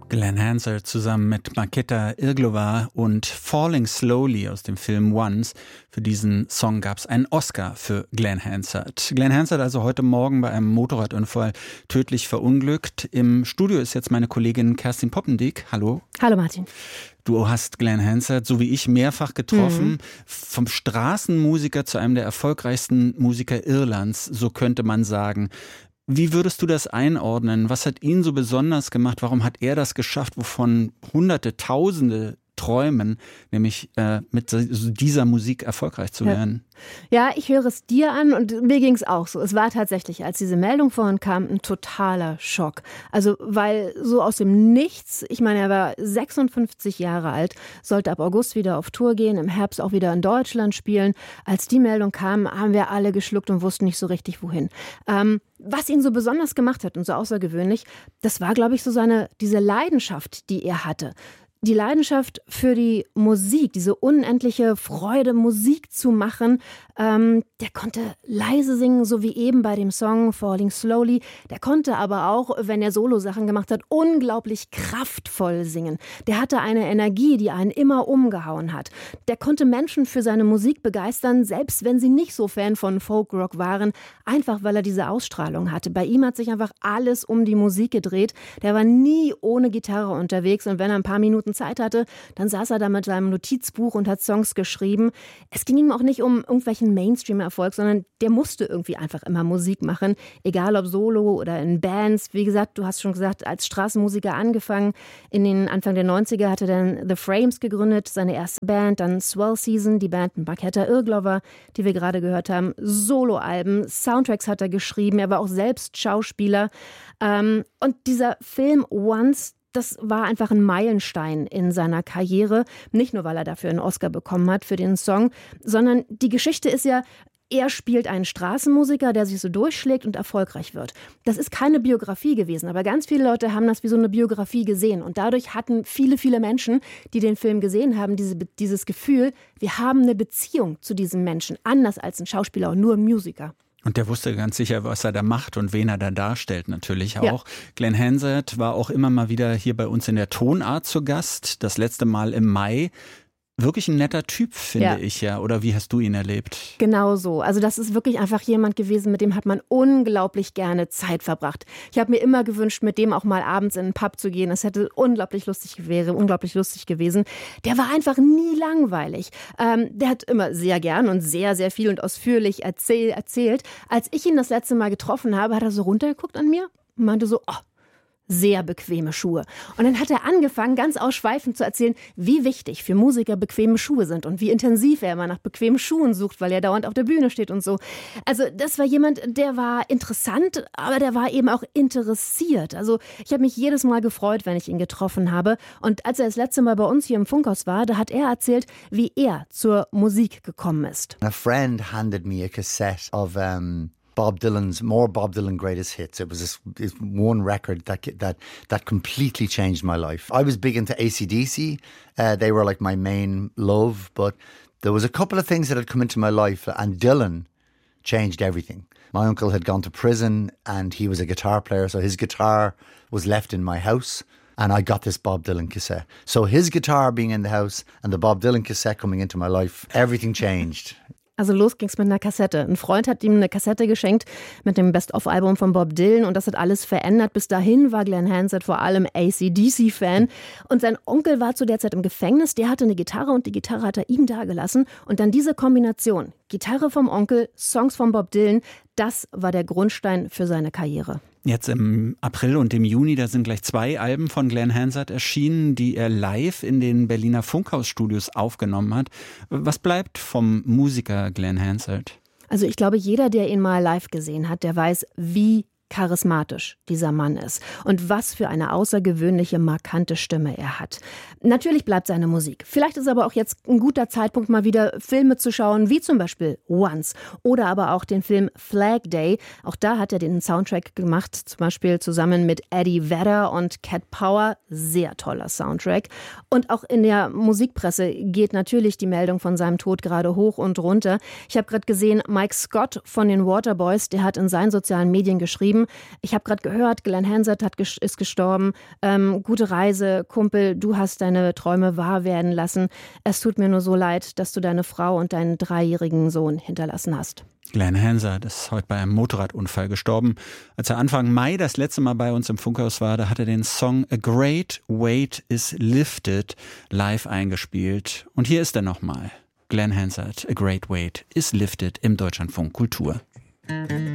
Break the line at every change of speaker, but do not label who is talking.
Glenn Hansard zusammen mit Markéta Irglová und Falling Slowly aus dem Film Once. Für diesen Song gab es einen Oscar für Glenn Hansard. Glenn Hansard also heute Morgen bei einem Motorradunfall tödlich verunglückt. Im Studio ist jetzt meine Kollegin Kerstin Poppendick. Hallo.
Hallo Martin.
Du hast Glenn Hansard, so wie ich, mehrfach getroffen. Vom Straßenmusiker zu einem der erfolgreichsten Musiker Irlands, so könnte man sagen. Wie würdest du das einordnen? Was hat ihn so besonders gemacht? Warum hat er das geschafft, wovon Hunderte, Tausende träumen, nämlich mit dieser Musik erfolgreich zu werden?
Ja, ich höre es dir an und mir ging es auch so. Es war tatsächlich, als diese Meldung vorhin kam, ein totaler Schock. Also, weil so aus dem Nichts, ich meine, er war 56 Jahre alt, sollte ab August wieder auf Tour gehen, im Herbst auch wieder in Deutschland spielen. Als die Meldung kam, haben wir alle geschluckt und wussten nicht so richtig, wohin. Was ihn so besonders gemacht hat und so außergewöhnlich, das war, glaube ich, so diese Leidenschaft, die er hatte. Die Leidenschaft für die Musik, diese unendliche Freude, Musik zu machen. Der konnte leise singen, so wie eben bei dem Song Falling Slowly. Der konnte aber auch, wenn er Solo-Sachen gemacht hat, unglaublich kraftvoll singen. Der hatte eine Energie, die einen immer umgehauen hat. Der konnte Menschen für seine Musik begeistern, selbst wenn sie nicht so Fan von Folkrock waren, einfach weil er diese Ausstrahlung hatte. Bei ihm hat sich einfach alles um die Musik gedreht. Der war nie ohne Gitarre unterwegs und wenn er ein paar Minuten Zeit hatte, dann saß er da mit seinem Notizbuch und hat Songs geschrieben. Es ging ihm auch nicht um irgendwelchen Mainstream-Erfolg, sondern der musste irgendwie einfach immer Musik machen, egal ob solo oder in Bands. Wie gesagt, du hast schon gesagt, als Straßenmusiker angefangen. In den Anfang der 90er hat er dann The Frames gegründet, seine erste Band, dann Swell Season, die Band mit Markéta Irglová, die wir gerade gehört haben, Soloalben, Soundtracks hat er geschrieben, er war auch selbst Schauspieler. Und dieser Film Once, das war einfach ein Meilenstein in seiner Karriere. Nicht nur, weil er dafür einen Oscar bekommen hat für den Song, sondern die Geschichte ist ja, er spielt einen Straßenmusiker, der sich so durchschlägt und erfolgreich wird. Das ist keine Biografie gewesen, aber ganz viele Leute haben das wie so eine Biografie gesehen. Und dadurch hatten viele, viele Menschen, die den Film gesehen haben, dieses Gefühl, wir haben eine Beziehung zu diesem Menschen, anders als ein Schauspieler und nur ein Musiker.
Und der wusste ganz sicher, was er da macht und wen er da darstellt natürlich auch.
Ja.
Glenn Hansard war auch immer mal wieder hier bei uns in der Tonart zu Gast. Das letzte Mal im Mai. Wirklich ein netter Typ, finde ich ja. Oder wie hast du ihn erlebt? Genau so. Also das ist wirklich einfach jemand gewesen, mit dem hat man unglaublich gerne Zeit verbracht. Ich habe mir immer gewünscht, mit dem auch mal abends in einen Pub zu gehen. Das hätte unglaublich lustig gewesen. Der war einfach nie langweilig. Der hat immer sehr gern und sehr, sehr viel und ausführlich erzählt. Als ich ihn das letzte Mal getroffen habe, hat er so runtergeguckt an mir und meinte so, sehr bequeme Schuhe. Und dann hat er angefangen, ganz ausschweifend zu erzählen, wie wichtig für Musiker bequeme Schuhe sind und wie intensiv er immer nach bequemen Schuhen sucht, weil er dauernd auf der Bühne steht und so. Also das war jemand, der war interessant, aber der war eben auch interessiert. Also ich habe mich jedes Mal gefreut, wenn ich ihn getroffen habe. Und als er das letzte Mal bei uns hier im Funkhaus war, da hat er erzählt, wie er zur Musik gekommen ist.
A friend handed me a cassette of Bob Dylan greatest hits. It was this one record that completely changed my life. I was big into AC/DC. They were like my main love, but there was a couple of things that had come into my life, and Dylan changed everything. My uncle had gone to prison and he was a guitar player, so his guitar was left in my house. And I got this Bob Dylan cassette. So his guitar being in the house and the Bob Dylan cassette coming into my life, everything changed.
Also los ging's mit einer Kassette. Ein Freund hat ihm eine Kassette geschenkt mit dem Best-of-Album von Bob Dylan und das hat alles verändert. Bis dahin war Glenn Hansard vor allem AC/DC-Fan und sein Onkel war zu der Zeit im Gefängnis. Der hatte eine Gitarre und die Gitarre hat er ihm dagelassen. Und dann diese Kombination, Gitarre vom Onkel, Songs von Bob Dylan, das war der Grundstein für seine Karriere.
Jetzt im April und im Juni, da sind gleich 2 Alben von Glenn Hansard erschienen, die er live in den Berliner Funkhausstudios aufgenommen hat. Was bleibt vom Musiker Glenn Hansard?
Also ich glaube, jeder, der ihn mal live gesehen hat, der weiß, wie charismatisch dieser Mann ist und was für eine außergewöhnliche, markante Stimme er hat. Natürlich bleibt seine Musik. Vielleicht ist aber auch jetzt ein guter Zeitpunkt, mal wieder Filme zu schauen, wie zum Beispiel Once oder aber auch den Film Flag Day. Auch da hat er den Soundtrack gemacht, zum Beispiel zusammen mit Eddie Vedder und Cat Power. Sehr toller Soundtrack. Und auch in der Musikpresse geht natürlich die Meldung von seinem Tod gerade hoch und runter. Ich habe gerade gesehen, Mike Scott von den Waterboys, der hat in seinen sozialen Medien geschrieben, geschrieben, ich habe gerade gehört, Glenn Hansard ist gestorben, gute Reise, Kumpel, du hast deine Träume wahr werden lassen. Es tut mir nur so leid, dass du deine Frau und deinen 3-jährigen Sohn hinterlassen hast.
Glenn Hansard ist heute bei einem Motorradunfall gestorben. Als er Anfang Mai das letzte Mal bei uns im Funkhaus war, da hat er den Song A Great Weight is Lifted live eingespielt. Und hier ist er nochmal. Glenn Hansard, A Great Weight is Lifted im Deutschlandfunk Kultur.